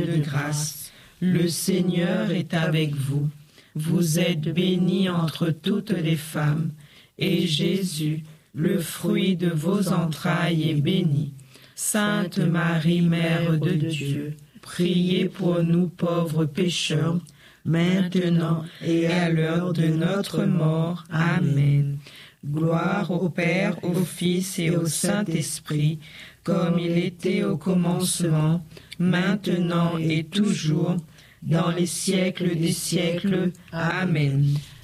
de grâce, le Seigneur est avec vous. Vous êtes bénie entre toutes les femmes, et Jésus, le fruit de vos entrailles, est béni. Sainte Marie, Mère de Dieu, priez pour nous pauvres pécheurs, maintenant et à l'heure de notre mort. Amen. Gloire au Père, au Fils et au Saint-Esprit, comme il était au commencement, maintenant et toujours, dans les siècles des siècles. Amen.